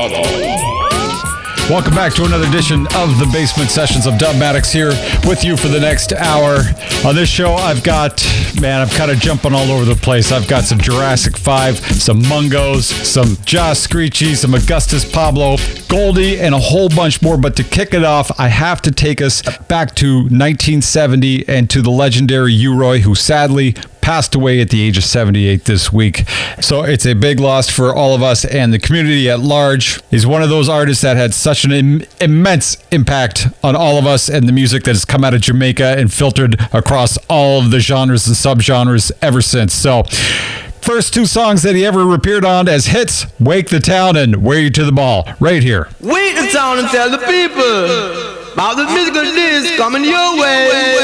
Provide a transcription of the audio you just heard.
Welcome back to another edition of the Basement Sessions of Dubmatix here with you for the next hour. On this show, I'm kind of jumping all over the place. I've got some Jurassic 5, some Mungos, some Josh Screechy, some Augustus Pablo, Goldie, and a whole bunch more. But to kick it off, I have to take us back to 1970 and to the legendary U-Roy, who sadly passed away at the age of 78 this week. So it's a big loss for all of us and the community at large. He's one of those artists that had such an immense impact on all of us and the music that has come out of Jamaica and filtered across all of the genres and subgenres ever since. So first two songs that he ever appeared on as hits, Wake the Town and Wear You to the Ball, right here. Wake the town and tell the people about the musical disc coming your way.